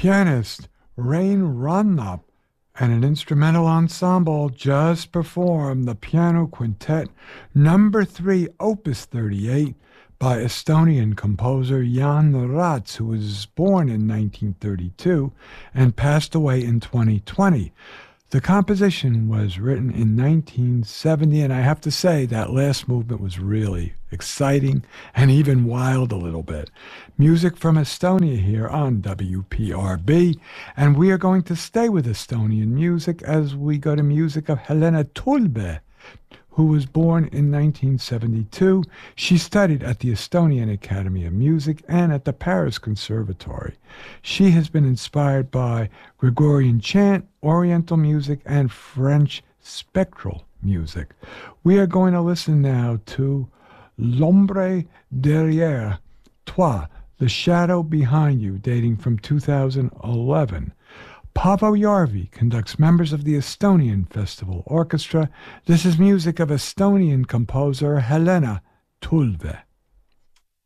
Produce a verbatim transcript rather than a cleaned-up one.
Pianist Rain Rannap and an instrumental ensemble just performed the piano quintet number three, opus thirty-eight, by Estonian composer Jan Rats, who was born in nineteen thirty-two and passed away in twenty twenty. The composition was written in nineteen seventy, and I have to say that last movement was really exciting and even wild a little bit. Music from Estonia here on W P R B, and we are going to stay with Estonian music as we go to music of Helena Tulbe, who was born in nineteen seventy-two. She studied at the Estonian Academy of Music and at the Paris Conservatory. She has been inspired by Gregorian chant, Oriental music, and French spectral music. We are going to listen now to L'ombre derrière toi, The Shadow Behind You, dating from two thousand eleven. Paavo Järvi conducts members of the Estonian Festival Orchestra. This is music of Estonian composer Helena Tulve.